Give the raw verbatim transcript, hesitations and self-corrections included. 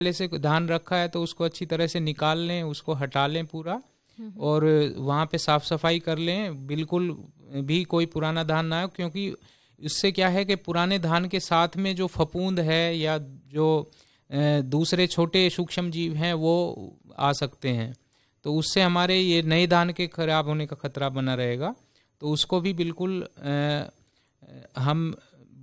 पहले से धान रखा है तो उसको अच्छी तरह से निकाल लें, उसको हटा लें पूरा, और वहाँ पे साफ सफाई कर लें, बिल्कुल भी कोई पुराना धान ना हो, क्योंकि इससे क्या है कि पुराने धान के साथ में जो फफूंद है या जो दूसरे छोटे सूक्ष्म जीव हैं वो आ सकते हैं, तो उससे हमारे ये नए धान के खराब होने का खतरा बना रहेगा। तो उसको भी बिल्कुल हम